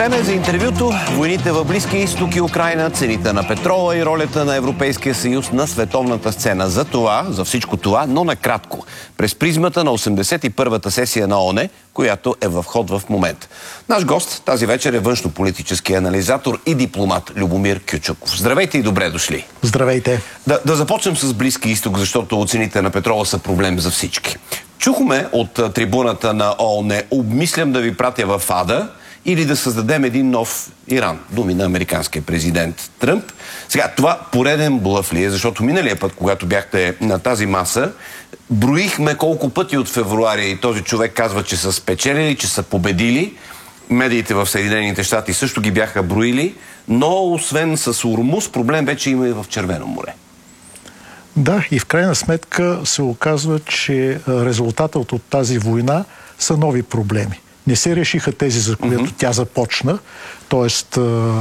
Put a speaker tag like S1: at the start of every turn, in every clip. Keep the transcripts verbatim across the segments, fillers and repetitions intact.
S1: Време е за интервюто. Войните в Близкия изток и Украйна, цените на петрола и ролята на Европейския съюз на световната сцена. За това, за всичко това, но накратко, през призмата на осемдесет и първата сесия на ООН, която е в ход в момент. Наш гост тази вечер е външнополитически анализатор и дипломат Любомир Кючуков. Здравейте и добре дошли.
S2: Здравейте.
S1: Да, да започнем с Близкия изток, защото цените на петрола са проблем за всички. Чухме от трибуната на ООН: обмислям да ви пратя в ада или да създадем един нов Иран. Думи на американския президент Тръмп. Сега, това пореден блъф ли е? Защото миналия път, когато бяхте на тази маса, броихме колко пъти от февруари и този човек казва, че са спечелили, че са победили. Медиите в Съединените щати също ги бяха броили, но освен с Ормуз, проблем вече има и в Червено море.
S2: Да, и в крайна сметка се оказва, че резултатът от тази война са нови проблеми. Не се решиха тези, за които mm-hmm. тя започна, т.е.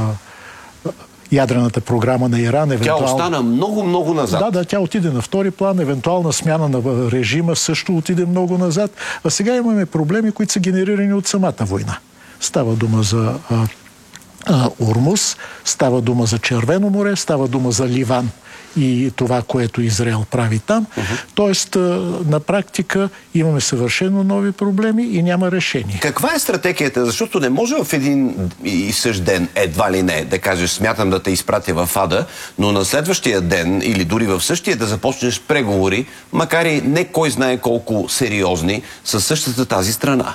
S2: ядрената програма на Иран. Евентуал...
S1: Тя остана много-много назад.
S2: Да, да, тя отиде на втори план, евентуална смяна на режима също отиде много назад. А сега имаме проблеми, които са генерирани от самата война. Става дума за а, а, Ормуз, става дума за Червено море, става дума за Ливан и това, което Израел прави там. Uh-huh. Тоест, на практика имаме съвършено нови проблеми и няма решение.
S1: Каква е стратегията? Защото не може в един и същ ден, едва ли не, да кажеш: смятам да те изпратя в ада, но на следващия ден или дори в същия да започнеш преговори, макар и не кой знае колко сериозни, със същата тази страна.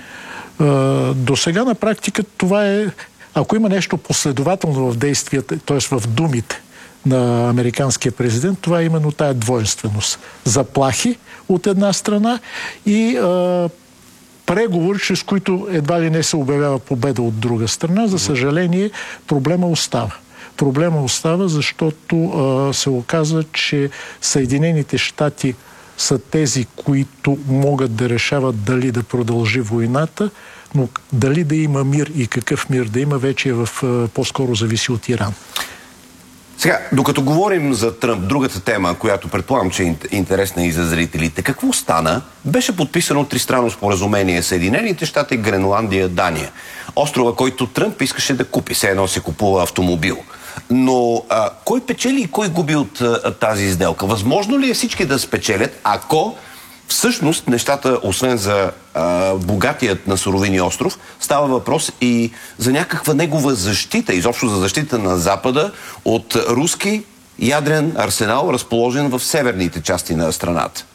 S2: Uh, до сега на практика това е, ако има нещо последователно в действията, т.е. в думите на американския президент, това е именно тая двойственост. Заплахи от една страна и а, преговори, чрез които едва ли не се обявява победа от друга страна. За съжаление, проблема остава. Проблема остава, защото а, се оказа, че Съединените щати са тези, които могат да решават дали да продължи войната, но дали да има мир и какъв мир да има, вече е в, по-скоро зависи от Иран.
S1: Сега, докато говорим за Тръмп, другата тема, която предполагам, че е интересна и за зрителите, какво стана? Беше подписано тристранно споразумение Съединените щати, Гренландия, Дания. Острова, който Тръмп искаше да купи, все едно се купува автомобил. Но а, кой печели и кой губи от а, тази сделка? Възможно ли е всички да спечелят, ако всъщност нещата, освен за а, богатият на суровини остров, става въпрос и за някаква негова защита, изобщо за защита на Запада от руски ядрен арсенал, разположен в северните части на страната?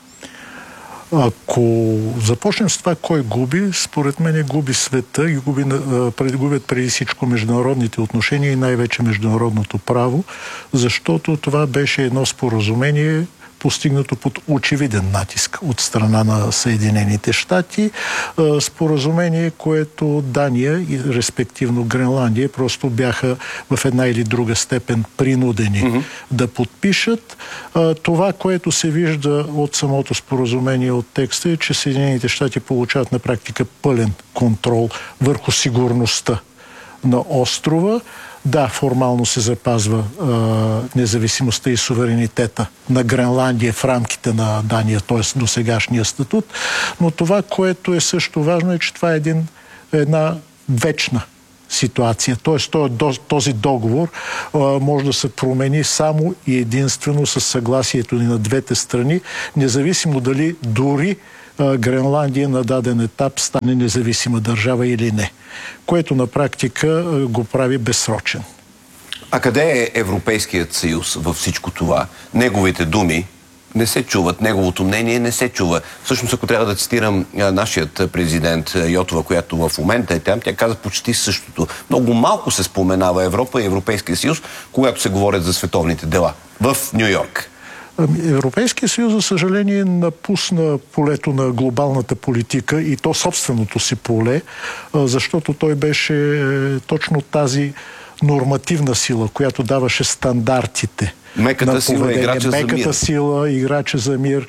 S2: Ако започнем с това кой губи, според мен губи света и губи, губят преди всичко международните отношения и най-вече международното право, защото това беше едно споразумение, постигнато под очевиден натиск от страна на Съединените щати. Споразумение, което Дания и респективно Гренландия просто бяха в една или друга степен принудени mm-hmm. да подпишат. Това, което се вижда от самото споразумение, от текста, е, че Съединените щати получават на практика пълен контрол върху сигурността на острова. Да, формално се запазва а, независимостта и суверенитета на Гренландия в рамките на Дания, т.е. до сегашния статут, но това, което е също важно, е, че това е един, една вечна ситуация. Т.е. този договор а, може да се промени само и единствено с съгласието ни на двете страни, независимо дали дори Гренландия на даден етап стане независима държава или не, което на практика го прави безсрочен.
S1: А къде е Европейският съюз във всичко това? Неговите думи не се чуват, неговото мнение не се чува. Всъщност, ако трябва да цитирам нашият президент Йотова, която в момента е там, тя каза почти същото. Много малко се споменава Европа и Европейския съюз, когато се говорят за световните дела в Ню-Йорк.
S2: Европейския съюз, за съжаление, напусна полето на глобалната политика и то собственото си поле, защото той беше точно тази нормативна сила, която даваше стандартите
S1: Меката сила, играча за мир.
S2: Меката сила, играча за мир,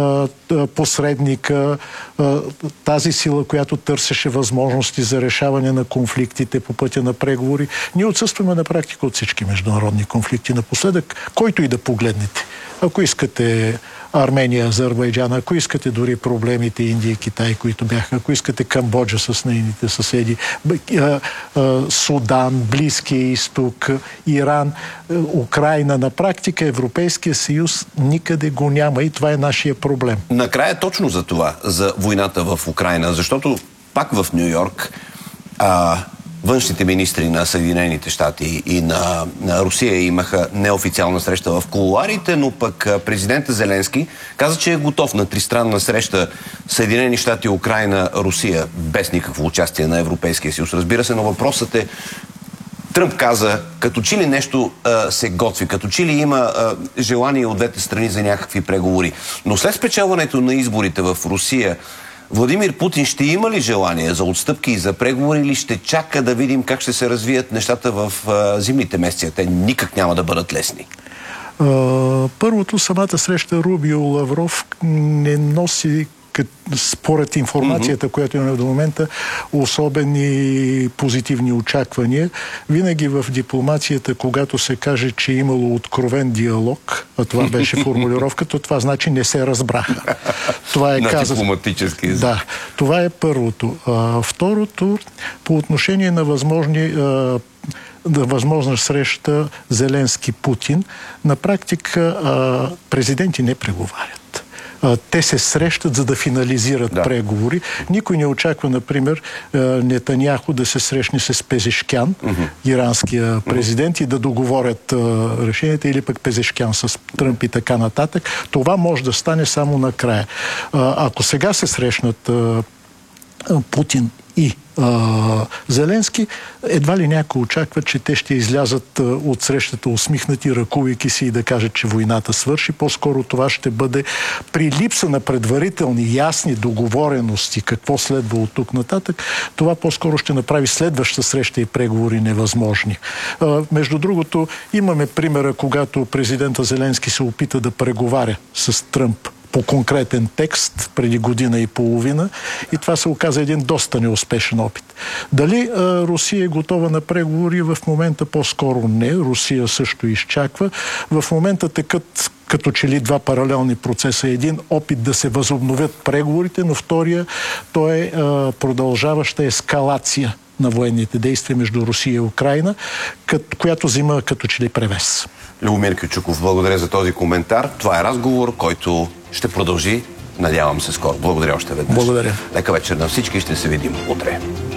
S2: посредника, тази сила, която търсеше възможности за решаване на конфликтите по пътя на преговори. Ние отсъстваме на практика от всички международни конфликти напоследък, който и да погледнете. Ако искате Армения, Азербайджан, ако искате дори проблемите Индия и Китай, които бяха, ако искате Камбоджа с нейните съседи, Судан, Близкия изток, Иран, Украйна, на практика Европейския съюз никъде го няма и това е нашия проблем.
S1: Накрая точно за това, за войната в Украйна, защото пак в Ню Йорк а, външните министри на Съединените щати и на, на Русия имаха неофициална среща в кулуарите, но пък президента Зеленски каза, че е готов на тристранна среща Съединени щати, Украйна, Русия, без никакво участие на Европейския съюз. Разбира се, но въпросът е, Тръмп каза, като че ли нещо а, се готви, като че ли има а, желание от двете страни за някакви преговори. Но след спечелването на изборите в Русия, Владимир Путин ще има ли желание за отстъпки и за преговори, или ще чака да видим как ще се развият нещата в а, зимните месеци? Те никак няма да бъдат лесни.
S2: Uh, първото, самата среща Рубио-Лавров не носи, според информацията, mm-hmm. която имаме до момента, особени позитивни очаквания. Винаги в дипломацията, когато се каже, че е имало откровен диалог, а това беше формулировката, това значи не се разбраха. Това е
S1: на
S2: каза...
S1: дипломатически език.
S2: Да, това е първото. А, второто, по отношение на възможни а, да възможна среща Зеленски-Путин, на практика а, президенти не преговарят. Те се срещат, за да финализират да. преговори. Никой не очаква, например, Нетаняху да се срещне с Пезешкян, mm-hmm. иранския президент, mm-hmm. и да договорят решенията, или пък Пезешкян с Тръмп и така нататък. Това може да стане само накрая. Ако сега се срещнат Путин и а, Зеленски, едва ли някой очаква, че те ще излязат а, от срещата усмихнати, ръкувайки си и да кажат, че войната свърши. По-скоро това ще бъде при липса на предварителни ясни договорености какво следва от тук нататък. Това по-скоро ще направи следваща среща и преговори невъзможни. А, между другото, имаме примера, когато президента Зеленски се опита да преговаря с Тръмп по конкретен текст преди година и половина, и това се оказа един доста неуспешен опит. Дали а, Русия е готова на преговори? В момента по-скоро не. Русия също изчаква. В момента текат като че ли два паралелни процеса. Един опит да се възобновят преговорите, но втория, то е а, продължаваща ескалация на военните действия между Русия и Украйна, кът, която взима като че ли превес.
S1: Любомир Кючуков, благодаря за този коментар. Това е разговор, който ще продължи, надявам се, скоро. Благодаря още веднъж.
S2: Благодаря.
S1: Лека вечер на всички, ще се видим утре.